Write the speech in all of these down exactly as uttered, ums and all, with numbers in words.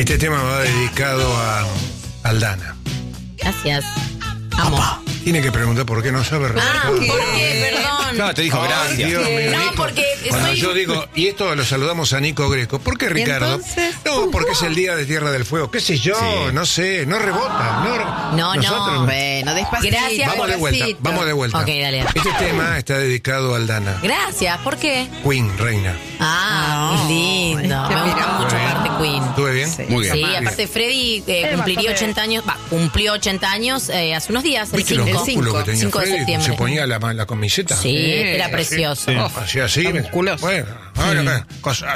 Este tema va dedicado a Aldana. Gracias. Amo. Papá. Tiene que preguntar por qué no sabe remarcar. Ah, ¿por qué? Perdón. Claro, te dijo Ay, gracias. Dios mío, No, Nico. porque Cuando soy- yo digo, y esto lo saludamos a Nico Greco. ¿Por qué, Ricardo? entonces? No, porque es el día de Tierra del Fuego. ¿Qué sé yo? Sí. No sé, no rebota. No, No, Nosotros no. Bueno, despacito. Gracias. Vamos de vuelta, despacito. vamos de vuelta. Ok, dale. Este tema está dedicado a Aldana. Gracias. ¿Por qué? Queen, reina. Ah, No, qué lindo. es que Me gusta mira, mucho bueno. aparte Queen. ¿Estuve bien? Sí. Muy bien. Sí, aparte Freddy eh, cumpliría ochenta años, va, cumplió ochenta años eh, hace unos días, el ¿Viste los cinco. músculos que tenía cinco de Freddy? septiembre. Se ponía la, la camiseta. Sí, era Sí, precioso. Oh, hacía así. Está me- musculoso. Bueno, ahora acá, cosa.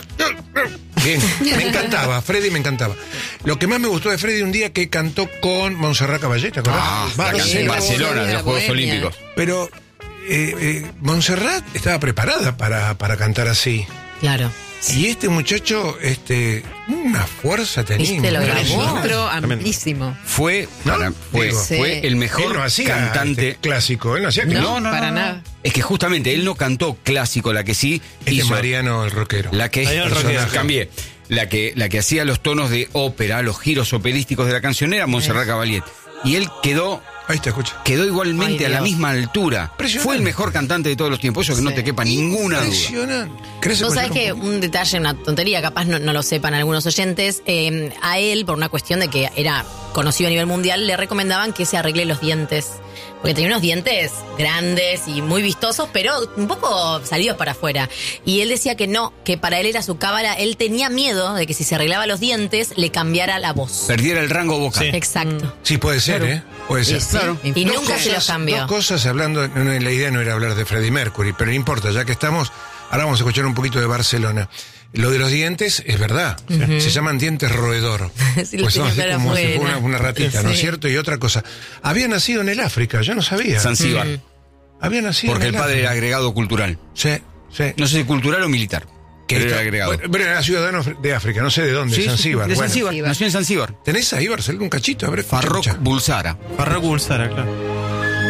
Bien, me encantaba, Freddy me encantaba. Lo que más me gustó de Freddy un día que cantó con Montserrat Caballé, ¿te acordás? Ah, Va, la no canción sé, en no, Barcelona, de los Juegos Bohemia. Olímpicos. Pero eh, eh, Montserrat estaba preparada para, para cantar así. Claro. Y este muchacho, este, una fuerza tenía. ¿Viste lo grabó? impresionante. Registro amplísimo. Fue, ¿No? para- fue, Digo, fue sí. el Él mejor no hacía cantante. este clásico, él no hacía No, clásico. para nada. Es que justamente él no cantó clásico, la que sí Este hizo. Mariano el rockero. La que Mariano el personaje. rockero. Cambié. La que, la que hacía los tonos de ópera, los giros operísticos de la canción era Montserrat Caballé. Y él quedó, Ahí te escucha. quedó igualmente Ay, a la Dios. misma altura. Impresionante. Fue el mejor cantante de todos los tiempos, eso que no te quepa ninguna duda. Impresionante. ¿Querés Vos sabés escuchar que un poco? un detalle, una tontería, capaz no, no lo sepan algunos oyentes, eh, a él, por una cuestión de que era conocido a nivel mundial, le recomendaban que se arregle los dientes. Porque tenía unos dientes grandes y muy vistosos, pero un poco salidos para afuera. Y él decía que no, que para él era su cábala. Él tenía miedo de que si se arreglaba los dientes, le cambiara la voz. Perdiera el rango vocal. Sí. Exacto. Sí, puede ser, ¿eh? Puede ser. Sí, claro. Y Dos nunca se los cosas- cambió. Dos cosas hablando, no, no, la idea no era hablar de Freddie Mercury, pero no importa, ya que estamos, ahora vamos a escuchar un poquito de Barcelona. Lo de los dientes es verdad, se llaman dientes roedor. Sí, lo pues son tenía así para como si fuera afuera. una, una ratita, ¿no es Sí. cierto? Y otra cosa, había nacido en el África, yo no sabía. Zanzíbar. Había nacido Porque en el padre África. era agregado cultural. Sí, sí. No sé si cultural o militar. Que Pero era está- agregado. bueno, pero era ciudadano de África, no sé de dónde, Sí, sí, Zanzíbar. de Bueno. Zanzíbar. Nació en Zanzíbar. ¿Tenés ahí, Barcelona, un cachito? A ver, escucha, Farrokh escucha. Bulsara. Farrokh Bulsara, claro.